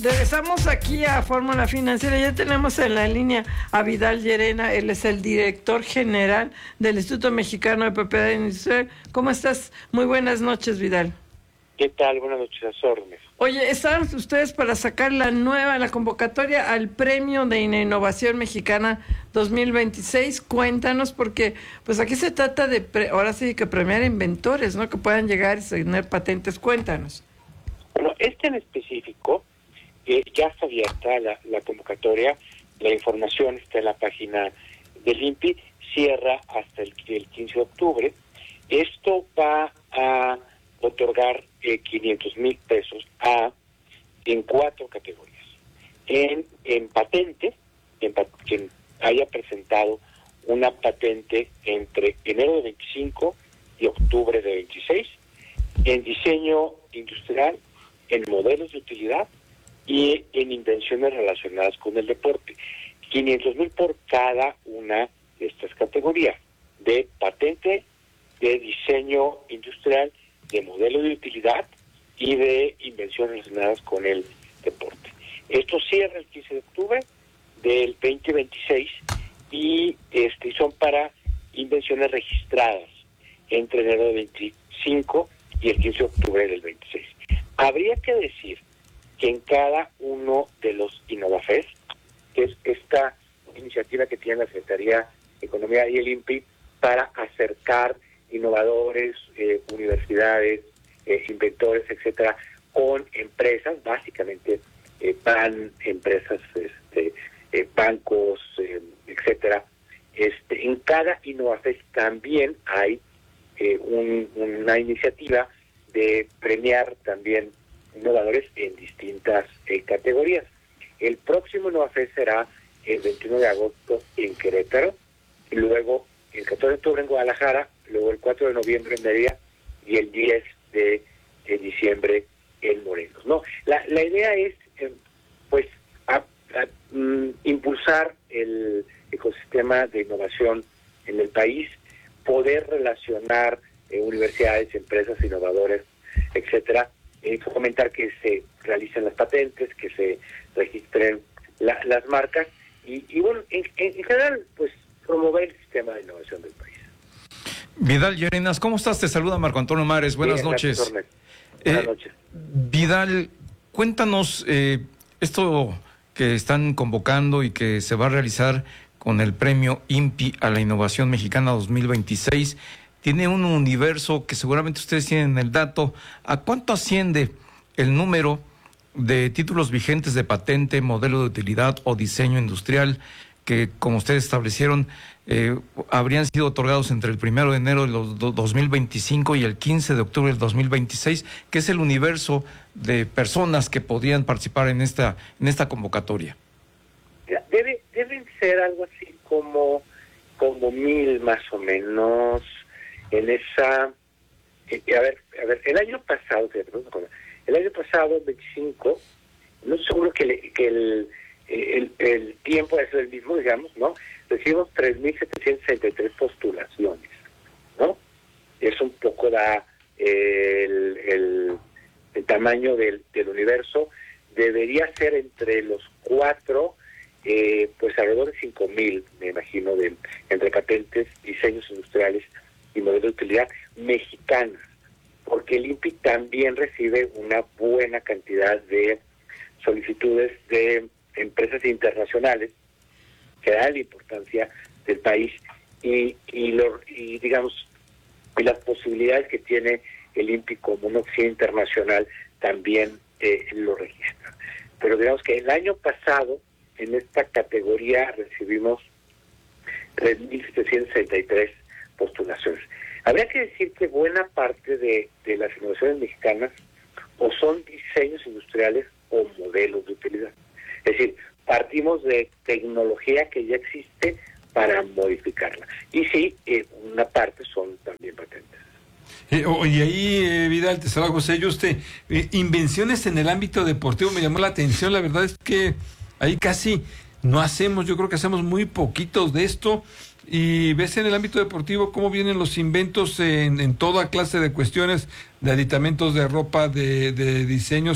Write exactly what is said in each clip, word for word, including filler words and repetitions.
Regresamos aquí a Fórmula Financiera. Ya tenemos en la línea a Vidal Llerena. Él es el director general del Instituto Mexicano de Propiedad Industrial. ¿Cómo estás? Muy buenas noches, Vidal. ¿Qué tal? Buenas noches, a sus órdenes. Oye, ¿están ustedes para sacar la nueva, la convocatoria al Premio de Innovación Mexicana dos mil veintiséis? Cuéntanos, porque pues aquí se trata de, pre, ahora sí que premiar inventores, ¿no? Que puedan llegar y tener patentes. Cuéntanos. Bueno, este en específico, eh, ya está abierta la, la convocatoria, la información está en la página del I N P I, cierra hasta el, el quince de octubre. Esto va a otorgar eh, quinientos mil pesos a en cuatro categorías. En, en patente, en, quien haya presentado una patente entre enero de veinticinco y octubre de veintiséis, en diseño industrial, en modelos de utilidad y en invenciones relacionadas con el deporte. quinientos mil por cada una de estas categorías, de patente, de diseño industrial, de modelo de utilidad y de invenciones relacionadas con el deporte. Esto cierra el quince de octubre del veinte veintiséis y este son para invenciones registradas entre enero de veinticinco y el quince de octubre del veintiséis. Habría que decir que en cada uno de los InnovaFest, que es esta iniciativa que tiene la Secretaría de Economía y el I N P I para acercar innovadores, eh, universidades, eh, inventores, etcétera, con empresas, básicamente eh, van empresas, este, eh, bancos, eh, etcétera. Este, en cada InnovaFest también hay eh, un, una iniciativa de premiar también innovadores en distintas eh, categorías. El próximo InnovaFest será el veintiuno de agosto en Querétaro, y luego el catorce de octubre en Guadalajara, luego el cuatro de noviembre en Mérida y el diez de, de diciembre en Morelos. No, la, la idea es eh, pues a, a, mm, impulsar el ecosistema de innovación en el país, poder relacionar eh, universidades, empresas, innovadores, etcétera, eh, fomentar que se realicen las patentes, que se registren la, las marcas y, y bueno, en, en general, pues promover el sistema de innovación del país. Vidal Llerenas, ¿cómo estás? Te saluda Marco Antonio Mares. Buenas Bien, noches. Buenas eh, noches. Vidal, cuéntanos eh, esto que están convocando y que se va a realizar con el premio I N P I a la Innovación Mexicana dos mil veintiséis. Tiene un universo que seguramente ustedes tienen el dato. ¿A cuánto asciende el número de títulos vigentes de patente, modelo de utilidad o diseño industrial que, como ustedes establecieron, eh, habrían sido otorgados entre el primero de enero del dos mil veinticinco y el quince de octubre del dos mil veintiséis, que es el universo de personas que podrían participar en esta en esta convocatoria? Debe, deben ser algo así como, como mil más o menos en esa... Eh, a ver, a ver, el año pasado, el año pasado, veinticinco, no estoy seguro que, le, que el, el, el tiempo es el mismo, digamos, ¿no? Recibimos tres mil setecientas sesenta y tres postulaciones, ¿no? Eso un poco da eh, el, el, el tamaño del, del universo. Debería ser entre los cuatro, eh, pues alrededor de cinco mil, me imagino, de entre patentes, diseños industriales y modelos de utilidad mexicanas, porque el I N P I también recibe una buena cantidad de solicitudes de empresas internacionales que dan la importancia del país y, y, lo, y digamos, y las posibilidades que tiene el I N P I como una oficina internacional también eh, lo registra. Pero digamos que el año pasado, en esta categoría, recibimos tres mil setecientas sesenta y tres postulaciones. Habría que decir que buena parte de, de las innovaciones mexicanas o son diseños industriales o modelos de utilidad. Es decir, partimos de tecnología que ya existe para modificarla. Y sí, eh, una parte son también patentes. Eh, y ahí, eh, Vidal, te saluda José Yuste. Eh, invenciones en el ámbito deportivo me llamó la atención. La verdad es que ahí casi no hacemos, yo creo que hacemos muy poquitos de esto. Y ves en el ámbito deportivo cómo vienen los inventos en, en toda clase de cuestiones, de aditamentos de ropa, de, de diseños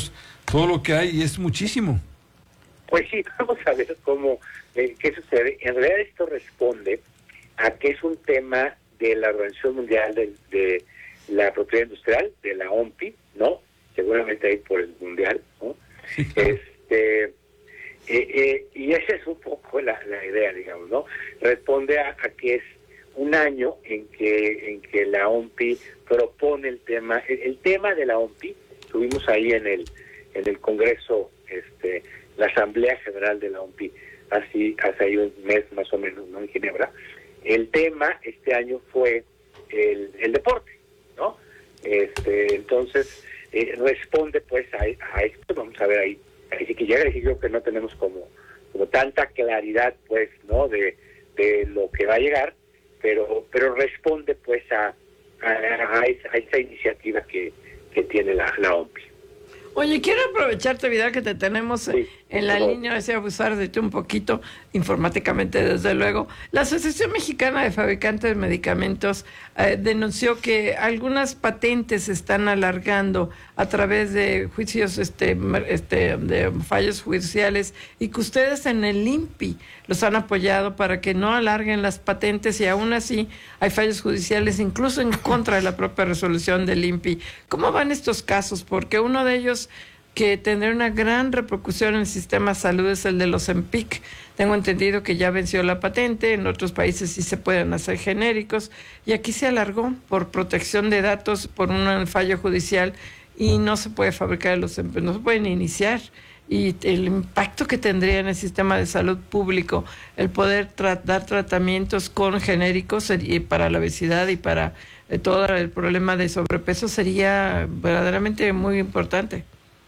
todo lo que hay es muchísimo. Pues sí, vamos a ver cómo, eh, qué sucede. En realidad esto responde a que es un tema de la Organización Mundial de, de la Propiedad Industrial, de la O M P I, ¿no? Seguramente ahí por el Mundial, ¿no? Sí, claro. Este, eh, eh, y esa es un poco la, la idea, digamos, ¿no? Responde a, a que es un año en que en que la O M P I propone el tema, el, el tema de la O M P I, estuvimos ahí en el en el Congreso, este, la Asamblea General de la O M P I, así hace ahí un mes más o menos, ¿no? En Ginebra. El tema este año fue el, el deporte, ¿no? Este, entonces eh, responde pues a, a esto, vamos a ver ahí, ahí sí que llega, y creo que no tenemos como como tanta claridad pues, ¿no? De, de lo que va a llegar, pero pero responde pues a a, a, esa, a esa iniciativa que, que tiene la, la O M P I. Oye, quiero aprovecharte, Vidal, que te tenemos Sí, en la claro. línea, así abusar de ti un poquito, informáticamente, desde luego. La Asociación Mexicana de Fabricantes de Medicamentos eh, denunció que algunas patentes se están alargando a través de juicios, este, este, de fallos judiciales, y que ustedes en el I N P I los han apoyado para que no alarguen las patentes, y aún así hay fallos judiciales, incluso en contra de la propia resolución del I N P I. ¿Cómo van estos casos? Porque uno de ellos que tendrá una gran repercusión en el sistema de salud es el de los EMPIC. Tengo entendido que ya venció la patente, en otros países sí se pueden hacer genéricos, y aquí se alargó por protección de datos, por un fallo judicial, y no se puede fabricar los EMPIC, no se pueden iniciar. Y el impacto que tendría en el sistema de salud público el poder tra- dar tratamientos con genéricos y para la obesidad y para eh, todo el problema de sobrepeso sería verdaderamente muy importante.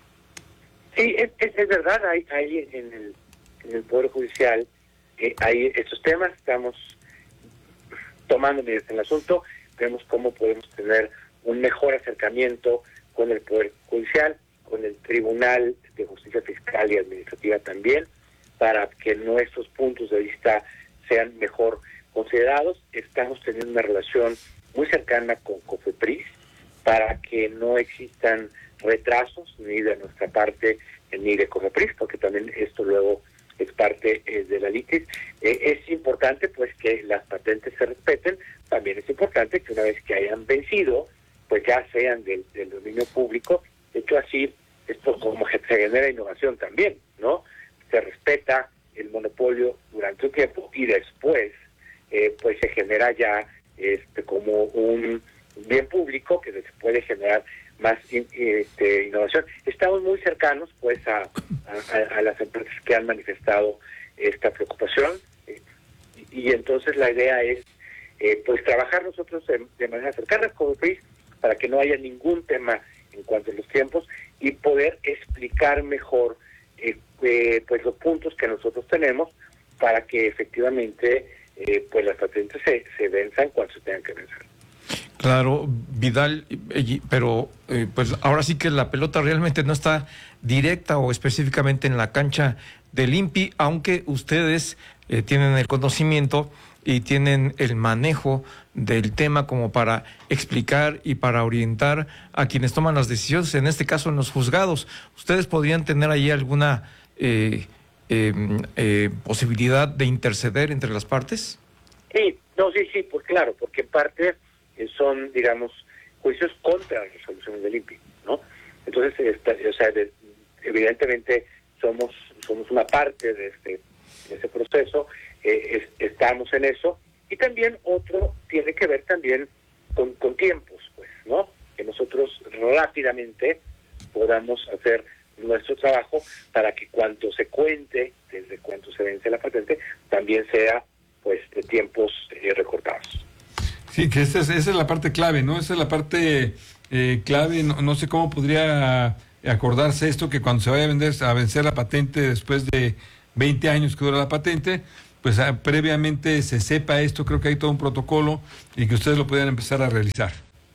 Sí, es, es, es verdad, hay, hay en, el, en el Poder Judicial, eh, hay estos temas, estamos tomando medidas en el asunto, vemos cómo podemos tener un mejor acercamiento con el Poder Judicial, con el Tribunal de Justicia Fiscal y Administrativa también, para que nuestros puntos de vista sean mejor considerados. Estamos teniendo una relación muy cercana con COFEPRIS para que no existan retrasos ni de nuestra parte ni de COFEPRIS, porque también esto luego es parte eh, de la litis. Eh, es importante pues que las patentes se respeten, también es importante que una vez que hayan vencido, pues ya sean del, del dominio público. De hecho, así esto como que se genera innovación también, ¿no? Se respeta el monopolio durante un tiempo y después eh, pues se genera ya este como un bien público que se puede generar más in, este, innovación. Estamos muy cercanos pues a, a, a las empresas que han manifestado esta preocupación, eh, y, y entonces la idea es eh, pues trabajar nosotros de, de manera cercana como país para que no haya ningún tema en cuanto a los tiempos y poder explicar mejor eh, eh, pues los puntos que nosotros tenemos para que efectivamente eh, pues las patentes se, se venzan cuando se tengan que vencer. Claro, Vidal, pero eh, pues ahora sí que la pelota realmente no está directa o específicamente en la cancha del I N P I, aunque ustedes eh, tienen el conocimiento y tienen el manejo del tema como para explicar y para orientar a quienes toman las decisiones, en este caso en los juzgados. ¿Ustedes podrían tener ahí alguna eh, eh, eh, posibilidad de interceder entre las partes? Sí, no, sí, sí, pues claro, porque en parte eh, son, digamos, juicios contra las resoluciones del I N P I, ¿no? Entonces, esta, o sea, de, evidentemente somos somos una parte de este de ese proceso, eh, es, estamos en eso, y también otro tiene que ver también con, con tiempos, pues, ¿no? Que nosotros rápidamente podamos hacer nuestro trabajo para que cuanto se cuente, desde cuánto se vence la patente, también sea, pues, de tiempos eh, recortados. Sí, que esa es, esa es la parte clave, ¿no? Esa es la parte eh, clave, no, no sé cómo podría acordarse esto, que cuando se vaya a vender a vencer la patente después de veinte años que dura la patente, pues ah, previamente se sepa esto, creo que hay todo un protocolo y que ustedes lo puedan empezar a realizar.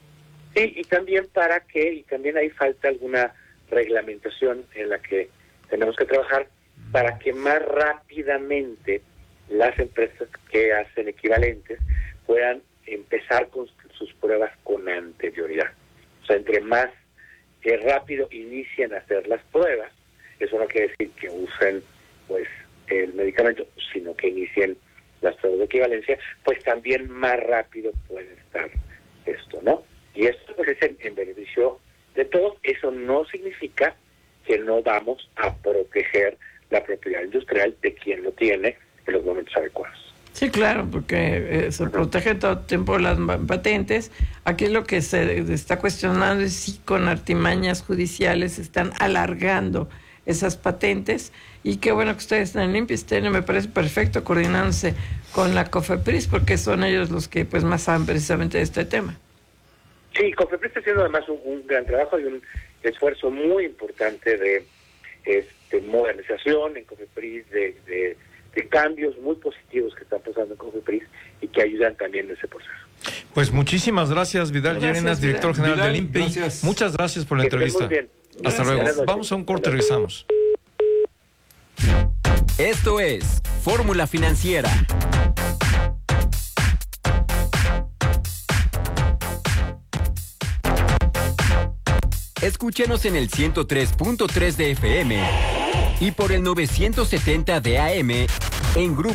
Sí, y también para que, y también ahí falta alguna reglamentación en la que tenemos que trabajar para que más rápidamente las empresas que hacen equivalentes puedan empezar con sus pruebas con anterioridad. O sea, entre más que rápido inicien a hacer las pruebas. Eso no quiere decir que usen pues el medicamento, sino que inicien las pruebas de equivalencia, pues también más rápido puede estar esto, ¿no? Y esto pues es en, en beneficio de todos. Eso no significa que no vamos a proteger la propiedad industrial de quien lo tiene en los momentos adecuados. Sí, claro, porque eh, se protegen todo el tiempo las patentes. Aquí lo que se está cuestionando es si con artimañas judiciales están alargando esas patentes, y qué bueno que ustedes están en INPI, estén, me parece perfecto coordinándose con la COFEPRIS, porque son ellos los que pues más saben precisamente de este tema. Sí, COFEPRIS está haciendo además un, un gran trabajo y un esfuerzo muy importante de este, modernización en COFEPRIS, de, de, de cambios muy positivos que están pasando en COFEPRIS y que ayudan también en ese proceso. Pues muchísimas gracias, Vidal Gracias, Llérenas, director Vidal. general Vidal, del INPI. gracias. Muchas gracias por la Que estén entrevista. muy bien. Hasta Gracias. luego. Vamos a un corte, regresamos. Esto es Fórmula Financiera. Escúchenos en el ciento tres punto tres de F M y por el novecientos setenta de A M en Grupo